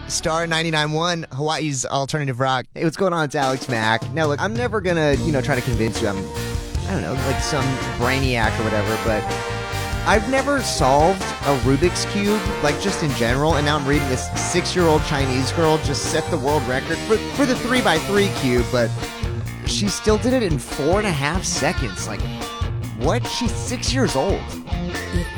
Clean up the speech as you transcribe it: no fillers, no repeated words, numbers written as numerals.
Star 99.1, Hawaii's alternative rock. Hey, what's going on? It's Alex Mack. Now, look, I'm never gonna, try to convince you I don't know, like some brainiac or whatever, but I've never solved a Rubik's Cube, like just in general, and now I'm reading this 6-year-old Chinese girl just set the world record for the 3x3 cube, but she still did it in 4.5 seconds. Like, what? She's 6 years old.